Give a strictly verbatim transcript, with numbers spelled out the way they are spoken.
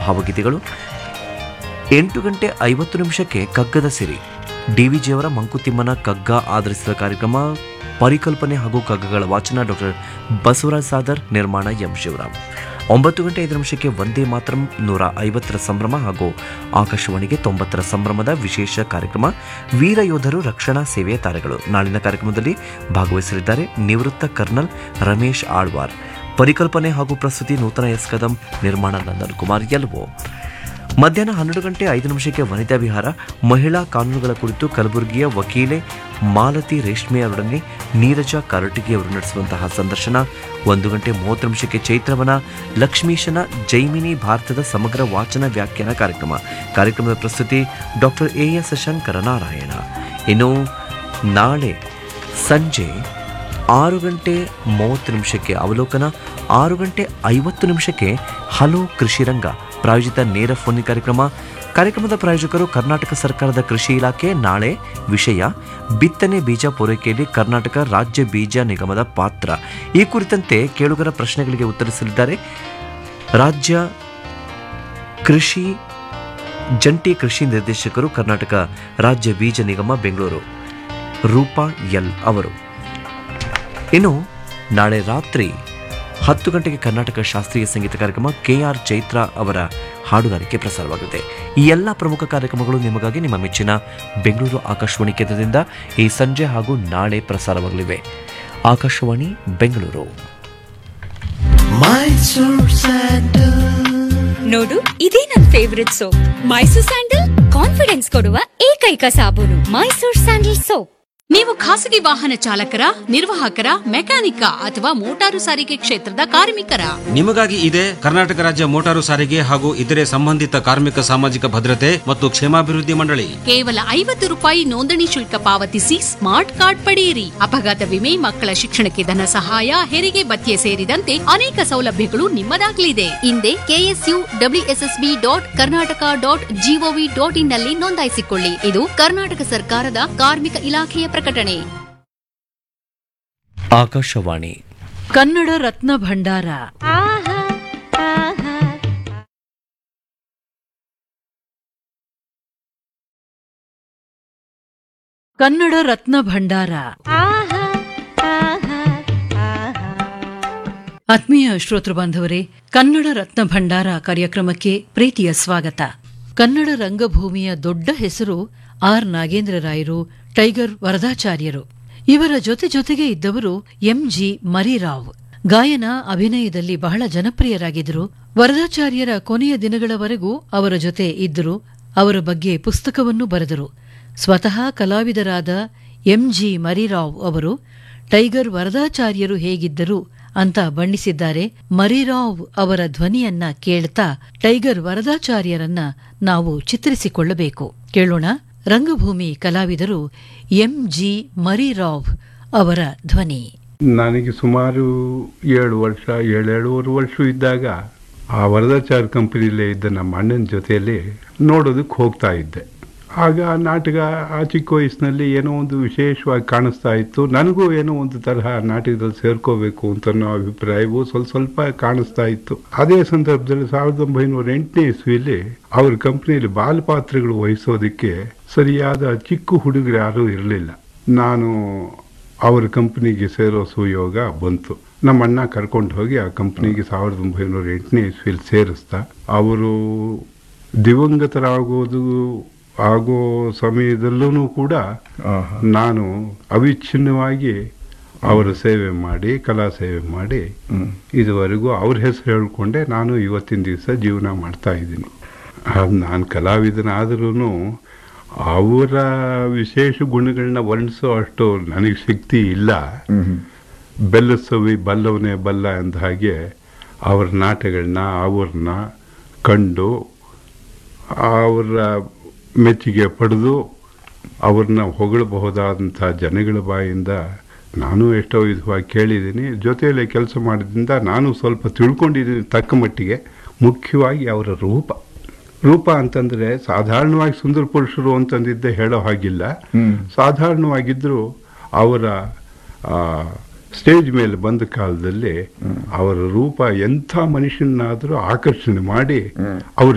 ಭಾವಗೀತೆಗಳು. ಎಂಟು ಗಂಟೆ ಐವತ್ತು ನಿಮಿಷಕ್ಕೆ ಕಗ್ಗದ ಸಿರಿ, ಡಿ ವಿ ಜಿಯವರ ಮಂಕುತಿಮ್ಮನ ಕಗ್ಗ ಆಧರಿಸಿದ ಕಾರ್ಯಕ್ರಮ. ಪರಿಕಲ್ಪನೆ ಹಾಗೂ ಕಗ್ಗಗಳ ವಾಚನ ಡಾಕ್ಟರ್ ಬಸವರಾಜ್ ಸಾದರ್, ನಿರ್ಮಾಣ ಎಂ ಶಿವರಾಮ್. ಒಂಬತ್ತು ಗಂಟೆ ಐದು ನಿಮಿಷಕ್ಕೆ ವಂದೇ ಮಾತರಂ ನೂರ ಐವತ್ತರ ಸಂಭ್ರಮ ಹಾಗೂ ಆಕಾಶವಾಣಿಗೆ ತೊಂಬತ್ತರ ಸಂಭ್ರಮದ ವಿಶೇಷ ಕಾರ್ಯಕ್ರಮ ವೀರ ಯೋಧರು ರಕ್ಷಣಾ ಸೇವೆಯ ತಾರೆಗಳು. ನಾಳಿನ ಕಾರ್ಯಕ್ರಮದಲ್ಲಿ ಭಾಗವಹಿಸಲಿದ್ದಾರೆ ನಿವೃತ್ತ ಕರ್ನಲ್ ರಮೇಶ್ ಆಳ್ವಾರ್. ಪರಿಕಲ್ಪನೆ ಹಾಗೂ ಪ್ರಸ್ತುತಿ ನೂತನ ಎಸ್ ಕದಂ, ನಿರ್ಮಾಣ ನಂದನ್ ಕುಮಾರ್ ಯಲ್ವೋ. ಮಧ್ಯಾಹ್ನ ಹನ್ನೆರಡು ಗಂಟೆ ಐದು ನಿಮಿಷಕ್ಕೆ ವನಿತಾ ವಿಹಾರ, ಮಹಿಳಾ ಕಾನೂನುಗಳ ಕುರಿತು ಕಲಬುರಗಿಯ ವಕೀಲೆ ಮಾಲತಿ ರೇಷ್ಮೆ ಅವರೊಡನೆ ನೀರಜ ಕಾರಟಗಿ ಅವರು ನಡೆಸುವಂತಹ ಸಂದರ್ಶನ. ಒಂದು ಗಂಟೆ ಮೂವತ್ತು ನಿಮಿಷಕ್ಕೆ ಚೈತ್ರವನ ಲಕ್ಷ್ಮೀಶನ ಜೈಮಿನಿ ಭಾರತದ ಸಮಗ್ರ ವಾಚನ ವ್ಯಾಖ್ಯಾನ ಕಾರ್ಯಕ್ರಮ. ಕಾರ್ಯಕ್ರಮದ ಪ್ರಸ್ತುತಿ ಡಾಕ್ಟರ್ ಎ ಎಸ್ ಶಂಕರನಾರಾಯಣ. ಇನ್ನು ನಾಳೆ ಸಂಜೆ ಆರು ಗಂಟೆ ಮೂವತ್ತು ನಿಮಿಷಕ್ಕೆ ಅವಲೋಕನ, ಆರು ಗಂಟೆ ಐವತ್ತು ನಿಮಿಷಕ್ಕೆ ಹಲೋ ಕೃಷಿರಂಗ ಪ್ರಾಯೋಜಿತ ನೇರ ಫೋನ್ ಕಾರ್ಯಕ್ರಮ. ಕಾರ್ಯಕ್ರಮದ ಪ್ರಾಯೋಜಕರು ಕರ್ನಾಟಕ ಸರ್ಕಾರದ ಕೃಷಿ ಇಲಾಖೆ. ನಾಳೆ ವಿಷಯ ಬಿತ್ತನೆ ಬೀಜ ಪೂರೈಕೆಯಲ್ಲಿ ಕರ್ನಾಟಕ ರಾಜ್ಯ ಬೀಜ ನಿಗಮದ ಪಾತ್ರ. ಈ ಕುರಿತಂತೆ ಕೇಳುಗರ ಪ್ರಶ್ನೆಗಳಿಗೆ ಉತ್ತರಿಸಲಿದ್ದಾರೆ ರಾಜ್ಯ ಕೃಷಿ ಜಂಟಿ ಕೃಷಿ ನಿರ್ದೇಶಕರು, ಕರ್ನಾಟಕ ರಾಜ್ಯ ಬೀಜ ನಿಗಮ, ಬೆಂಗಳೂರು, ರೂಪಾ ಎಲ್ ಅವರು. ಇನ್ನು ನಾಳೆ ರಾತ್ರಿ ಹತ್ತು ಗಂಟೆಗೆ ಕರ್ನಾಟಕ ಶಾಸ್ತ್ರೀಯ ಸಂಗೀತ ಕಾರ್ಯಕ್ರಮ, ಕೆ ಆರ್ ಚೈತ್ರ ಅವರ ಹಾಡುಗಾರಿಕೆ ಪ್ರಸಾರವಾಗುತ್ತೆ. ಈ ಎಲ್ಲ ಪ್ರಮುಖ ಕಾರ್ಯಕ್ರಮಗಳು ನಿಮಗಾಗಿ ನಿಮ್ಮ ಮೆಚ್ಚಿನ ಬೆಂಗಳೂರು ಆಕಾಶವಾಣಿ ಕೇಂದ್ರದಿಂದ ಈ ಸಂಜೆ ಹಾಗೂ ನಾಳೆ ಪ್ರಸಾರವಾಗಲಿವೆ. ಆಕಾಶವಾಣಿ ಬೆಂಗಳೂರು. ನೋಡು, ಇದೇ ನನ್ favourite soap, Mysore sandal. Confidence ಕೊಡುವ ಏಕೈಕ ಸಾಬೂನು ಮೈಸೂರ್ ಸ್ಯಾಂಡಲ್ ಸೋಪ್. ನೀವು ಖಾಸಗಿ ವಾಹನ ಚಾಲಕರ, ನಿರ್ವಾಹಕರ, ಮೆಕ್ಯಾನಿಕ ಅಥವಾ ಮೋಟಾರು ಸಾರಿಗೆ ಕ್ಷೇತ್ರದ ಕಾರ್ಮಿಕರ? ನಿಮಗಾಗಿ ಇದೆ ಕರ್ನಾಟಕ ರಾಜ್ಯ ಮೋಟಾರು ಸಾರಿಗೆ ಹಾಗೂ ಇತರೆ ಸಂಬಂಧಿತ ಕಾರ್ಮಿಕ ಸಾಮಾಜಿಕ ಭದ್ರತೆ ಮತ್ತು ಕ್ಷೇಮಾಭಿವೃದ್ಧಿ ಮಂಡಳಿ. ಕೇವಲ ಐವತ್ತು ರೂಪಾಯಿ ನೋಂದಣಿ ಶುಲ್ಕ ಪಾವತಿಸಿ ಸ್ಮಾರ್ಟ್ ಕಾರ್ಡ್ ಪಡೆಯಿರಿ. ಅಪಘಾತ ವಿಮೆ, ಮಕ್ಕಳ ಶಿಕ್ಷಣಕ್ಕೆ ಧನ ಸಹಾಯ, ಹೆರಿಗೆ ಭತ್ಯೆ ಸೇರಿದಂತೆ ಅನೇಕ ಸೌಲಭ್ಯಗಳು ನಿಮ್ಮದಾಗಲಿದೆ. ಹಿಂದೆ KSU WSSB dot Karnataka dot gov dot in ನಲ್ಲಿ ನೋಂದಾಯಿಸಿಕೊಳ್ಳಿ. ಇದು ಕರ್ನಾಟಕ ಸರ್ಕಾರದ ಕಾರ್ಮಿಕ ಇಲಾಖೆಯ ಪ್ರಕಟಣೆ. ಆಕಾಶವಾಣಿ ಕನ್ನಡ ರತ್ನ ಭಂಡಾರ. ಕನ್ನಡ ರತ್ನ ಭಂಡಾರ. ಆತ್ಮೀಯ ಶ್ರೋತೃ ಬಾಂಧವರೇ, ಕನ್ನಡ ರತ್ನ ಭಂಡಾರ ಕಾರ್ಯಕ್ರಮಕ್ಕೆ ಪ್ರೀತಿಯ ಸ್ವಾಗತ. ಕನ್ನಡ ರಂಗಭೂಮಿಯ ದೊಡ್ಡ ಹೆಸರು ಆರ್ ನಾಗೇಂದ್ರ ರಾಯರು, ಟೈಗರ್ ವರದಾಚಾರ್ಯರು. ಇವರ ಜೊತೆ ಜೊತೆಗೆ ಇದ್ದವರು ಎಂ ಜಿ ಮರಿರಾವ್. ಗಾಯನ, ಅಭಿನಯದಲ್ಲಿ ಬಹಳ ಜನಪ್ರಿಯರಾಗಿದ್ದರು. ವರದಾಚಾರ್ಯರ ಕೊನೆಯ ದಿನಗಳವರೆಗೂ ಅವರ ಜೊತೆ ಇದ್ದರು. ಅವರ ಬಗ್ಗೆ ಪುಸ್ತಕವನ್ನು ಬರೆದರು. ಸ್ವತಃ ಕಲಾವಿದರಾದ ಎಂ ಜಿ ಮರಿರಾವ್ ಅವರು ಟೈಗರ್ ವರದಾಚಾರ್ಯರು ಹೇಗಿದ್ದರು ಅಂತ ಬಣ್ಣಿಸಿದ್ದಾರೆ. ಮರಿರಾವ್ ಅವರ ಧ್ವನಿಯನ್ನ ಕೇಳ್ತಾ ಟೈಗರ್ ವರದಾಚಾರ್ಯರನ್ನ ನಾವು ಚಿತ್ರಿಸಿಕೊಳ್ಳಬೇಕು. ಕೇಳೋಣ ರಂಗಭೂಮಿ ಕಲಾವಿದರು ಎಂ ಜಿ ಮರಿರಾವ್ ಅವರ ಧ್ವನಿ. ನನಗೆ ಸುಮಾರು ಏಳು ವರ್ಷ ಏಳೇಳುವರೆ ವರ್ಷ ಇದ್ದಾಗ ಆ ವರದಾಚಾರ್ಯ ಕಂಪನಿಯಲ್ಲೇ ಇದ್ದ ನಮ್ಮ ಅಣ್ಣನ ಜೊತೆಯಲ್ಲಿ ನೋಡೋದಕ್ಕೆ ಹೋಗ್ತಾ ಇದ್ದೆ. ಆಗ ನಾಟಕ ಆ ಚಿಕ್ಕ ವಯಸ್ಸಿನಲ್ಲಿ ಏನೋ ಒಂದು ವಿಶೇಷವಾಗಿ ಕಾಣಿಸ್ತಾ ಇತ್ತು. ನನಗೂ ಏನೋ ಒಂದು ತರಹ ನಾಟಕದಲ್ಲಿ ಸೇರ್ಕೋಬೇಕು ಅಂತ ಅನ್ನೋ ಅಭಿಪ್ರಾಯವೂ ಸ್ವಲ್ಪ ಸ್ವಲ್ಪ ಕಾಣಿಸ್ತಾ ಇತ್ತು. ಅದೇ ಸಂದರ್ಭದಲ್ಲಿ ಸಾವಿರದ ಒಂಬೈನೂರ ಎಂಟನೇ ಇಸ್ವಿಯಲ್ಲಿ ಅವ್ರ ಕಂಪನಿಯಲ್ಲಿ ಬಾಲಪಾತ್ರಗಳು ವಹಿಸೋದಕ್ಕೆ ಸರಿಯಾದ ಚಿಕ್ಕ ಹುಡುಗರು ಯಾರೂ ಇರಲಿಲ್ಲ. ನಾನು ಅವರ ಕಂಪನಿಗೆ ಸೇರೋ ಸುಯೋಗ ಬಂತು. ನಮ್ಮ ಅಣ್ಣ ಕರ್ಕೊಂಡು ಹೋಗಿ ಆ ಕಂಪನಿಗೆ ಸಾವಿರದ ಒಂಬೈನೂರ ಎಂಟನೇ ಇಸ್ವಿಯಲ್ಲಿ ಸೇರಿಸ್ತಾ, ಅವರು ದಿವಂಗತರಾಗೋದು ಆಗೋ ಸಮಯದಲ್ಲೂ ಕೂಡ ನಾನು ಅವಿಚ್ಛಿನ್ನವಾಗಿ ಅವರ ಸೇವೆ ಮಾಡಿ, ಕಲಾ ಸೇವೆ ಮಾಡಿ ಇದುವರೆಗೂ ಅವ್ರ ಹೆಸರು ಹೇಳ್ಕೊಂಡೆ ನಾನು ಇವತ್ತಿನ ದಿವಸ ಜೀವನ ಮಾಡ್ತಾ ಇದ್ದೀನಿ. ನಾನು ಕಲಾವಿದನಾದ್ರೂ ಅವರ ವಿಶೇಷ ಗುಣಗಳನ್ನ ವರ್ಣಿಸೋ ಅಷ್ಟು ನನಗೆ ಶಕ್ತಿ ಇಲ್ಲ. ಬೆಲ್ಲಸವಿ ಬಲ್ಲವನೇ ಬಲ್ಲ ಅಂದ ಹಾಗೆ ಅವರ ನಾಟಗಳನ್ನ ಅವ್ರನ್ನ ಕಂಡು ಅವರ ಮೆಚ್ಚುಗೆ ಪಡೆದು ಅವ್ರನ್ನ ಹೊಗಳಬಹುದಾದಂಥ ಜನಗಳ ಬಾಯಿಂದ ನಾನು ಎಷ್ಟೋ ವಿಧವಾಗಿ ಕೇಳಿದ್ದೀನಿ. ಜೊತೆಯಲ್ಲಿ ಕೆಲಸ ಮಾಡಿದ್ರಿಂದ ನಾನು ಸ್ವಲ್ಪ ತಿಳ್ಕೊಂಡಿದ್ದೀನಿ ತಕ್ಕ ಮಟ್ಟಿಗೆ. ಮುಖ್ಯವಾಗಿ ಅವರ ರೂಪ ರೂಪ ಅಂತಂದರೆ ಸಾಧಾರಣವಾಗಿ ಸುಂದರ ಪುರುಷರು ಅಂತಂದಿದ್ದೆ ಹೇಳೋ ಹಾಗಿಲ್ಲ. ಸಾಧಾರಣವಾಗಿದ್ದರೂ ಅವರ ಸ್ಟೇಜ್ ಮೇಲೆ ಬಂದ ಕಾಲದಲ್ಲಿ ಅವರ ರೂಪ ಎಂಥ ಮನುಷ್ಯನಾದರೂ ಆಕರ್ಷಣೆ ಮಾಡಿ ಅವ್ರ